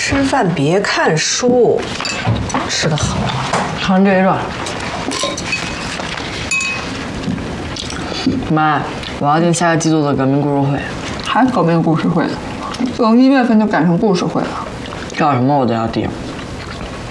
吃饭别看书，吃得好。 尝这一段。妈，我要订下个季度的革命故事会。 还革命故事会呢？从1月份就改成故事会了。 叫什么我都要订。